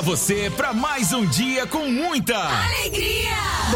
Você para mais um dia com muita alegria,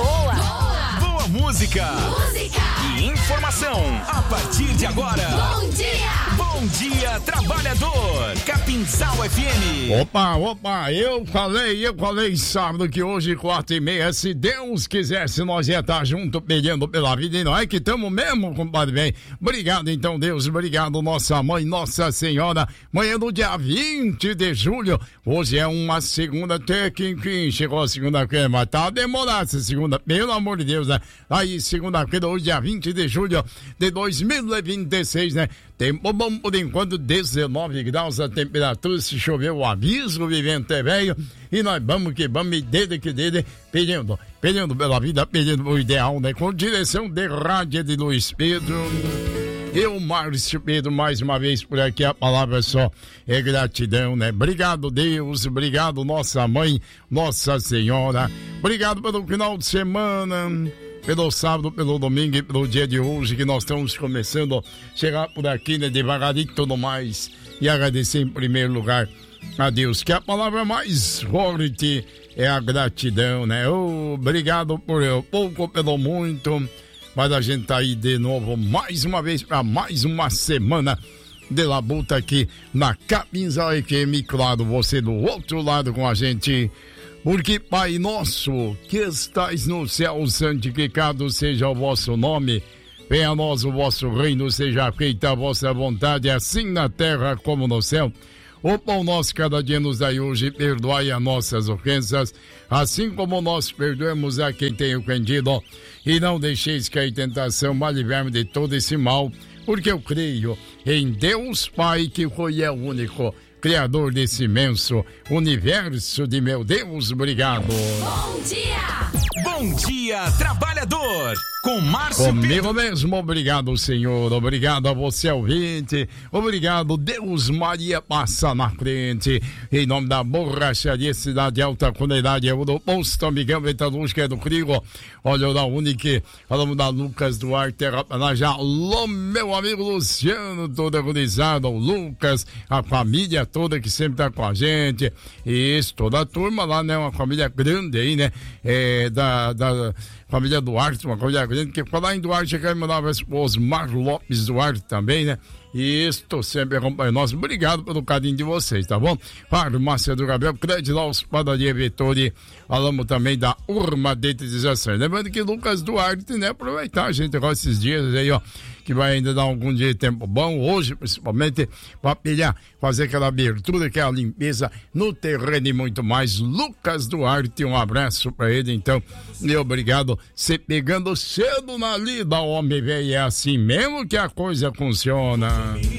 boa música e informação. A partir de agora, Bom Dia Trabalhador, Capinzal FM. Opa, eu falei sábado que hoje 4h30, se Deus quiser, se nós ia estar junto pedindo pela vida, e não é que estamos mesmo, compadre bem. Obrigado então, Deus, obrigado nossa mãe, Nossa Senhora. Manhã do dia 20 de julho, hoje é uma segunda, até que enfim, chegou a segunda-feira, mas tá demorado essa segunda, pelo amor de Deus, né? Aí, segunda-feira, hoje dia 20 de julho de 2026, né? Tempo bom por enquanto, 19 graus a temperatura, se chover o aviso, o vivente é velho, e nós vamos que vamos, pedindo pela vida, pedindo o ideal, né? Com direção de rádio de Luiz Pedro. Eu, Márcio Pedro, mais uma vez por aqui, a palavra só é gratidão, né? Obrigado, Deus, obrigado, nossa mãe, Nossa Senhora, obrigado pelo final de semana, pelo sábado, pelo domingo e pelo dia de hoje, que nós estamos começando a chegar por aqui, né, devagarinho e tudo mais, e agradecer em primeiro lugar a Deus, que a palavra mais forte é a gratidão, né? Obrigado por pouco, pelo muito, mas a gente tá aí de novo, mais uma vez, para mais uma semana de labuta aqui na Capinzal FM, claro, você do outro lado com a gente. Porque, Pai nosso, que estais no céu, santificado seja o vosso nome. Venha a nós o vosso reino, seja feita a vossa vontade, assim na terra como no céu. O pão nosso cada dia nos dai hoje, perdoai as nossas ofensas, assim como nós perdoamos a quem tem ofendido. E não deixeis cair em tentação, mas livrai-me de todo esse mal, porque eu creio em Deus Pai, que foi o único Criador desse imenso universo de meu Deus, obrigado. Bom dia, trabalhador, com Márcio Comigo Pedro. mesmo, obrigado, Senhor, obrigado a você, ouvinte, obrigado, Deus Maria passa na frente, em nome da Borracharia Cidade Alta, Comunidade, eu do Posto Amigão, Metalúrgica do Crigo, olha da Unique, falamos da Lucas Duarte, já, alô, meu amigo Luciano, todo organizado, o Lucas, a família toda que sempre tá com a gente, e isso, toda a turma lá, né, uma família grande aí, né, da família Duarte, uma família grande, que falar em Duarte, eu quero mandar para o Osmar Lopes Duarte também, né? E estou sempre acompanhando nós. Obrigado pelo carinho de vocês, tá bom? Farmácia do Gabriel, Crédito Laus, Padaria Vettori, falamos também da Urma Detetização. Lembrando que Lucas Duarte, né? Aproveitar a gente agora esses dias aí, ó, que vai ainda dar algum dia de tempo bom, hoje principalmente, para pilhar, fazer aquela abertura, aquela limpeza no terreno e muito mais. Lucas Duarte, um abraço para ele, então, e obrigado. Você pegando cedo na lida, homem velho, é assim mesmo que a coisa funciona.